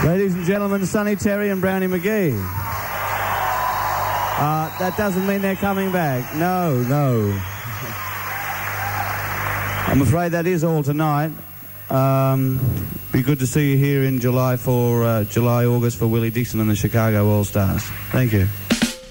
Ladies and gentlemen, Sonny Terry and Brownie McGee. That doesn't mean they're coming back. No. I'm afraid that is all tonight. Be good to see you here in July, August for Willie Dixon and the Chicago All-Stars. Thank you.